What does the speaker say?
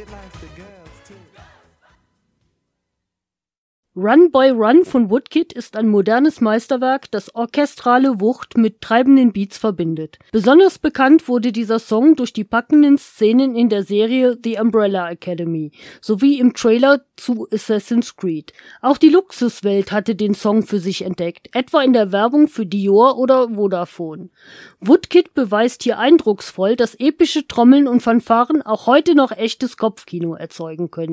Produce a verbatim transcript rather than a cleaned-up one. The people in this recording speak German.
Run Boy Run von Woodkid ist ein modernes Meisterwerk, das orchestrale Wucht mit treibenden Beats verbindet. Besonders bekannt wurde dieser Song durch die packenden Szenen in der Serie The Umbrella Academy sowie im Trailer zu Assassin's Creed. Auch die Luxuswelt hatte den Song für sich entdeckt, etwa in der Werbung für Dior oder Vodafone. Woodkid beweist hier eindrucksvoll, dass epische Trommeln und Fanfaren auch heute noch echtes Kopfkino erzeugen können.